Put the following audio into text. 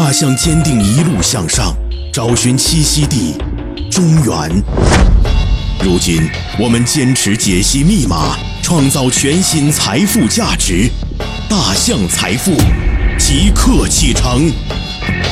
大象坚定一路向上，找寻栖息地中原。如今，我们坚持解析密码，创造全新财富价值。大象财富即刻启程。